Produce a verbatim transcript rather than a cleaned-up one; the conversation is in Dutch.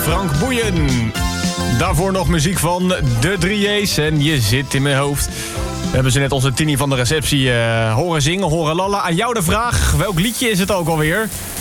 Frank Boeien. Daarvoor nog muziek van de drie J's en Je zit in mijn hoofd. We hebben ze net onze Tini van de receptie uh, horen zingen, horen lallen. Aan jou de vraag, welk liedje is het ook alweer?